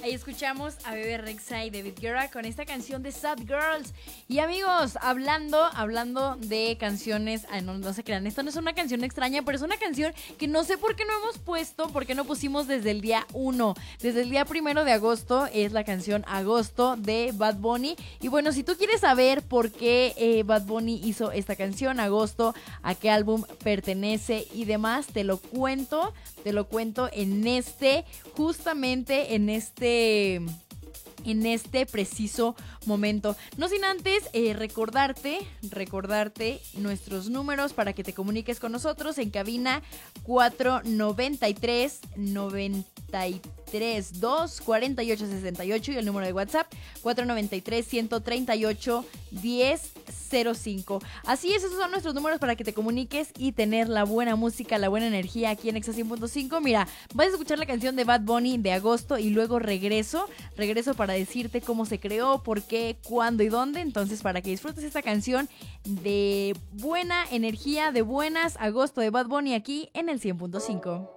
Ahí escuchamos a Bebe Rexha y David Guerra con esta canción de Sad Girls. Y amigos, hablando de canciones, no se crean, esto no es una canción extraña, pero es una canción que no sé por qué no hemos puesto, por qué no pusimos desde el día 1. Desde el día 1 de agosto es la canción Agosto de Bad Bunny. Y bueno, si tú quieres saber por qué Bad Bunny hizo esta canción, Agosto, a qué álbum pertenece y demás, te lo cuento justamente en este preciso momento. No sin antes recordarte nuestros números para que te comuniques con nosotros en cabina 493 2 48 68 y el número de WhatsApp 493 138 1005. Así es, esos son nuestros números para que te comuniques y tener la buena música, la buena energía aquí en Exa 100.5. Mira, vas a escuchar la canción de Bad Bunny de Agosto y luego regreso para decirte cómo se creó, por qué, cuándo y dónde. Entonces, para que disfrutes esta canción de buena energía, de buenas, Agosto de Bad Bunny aquí en el 100.5.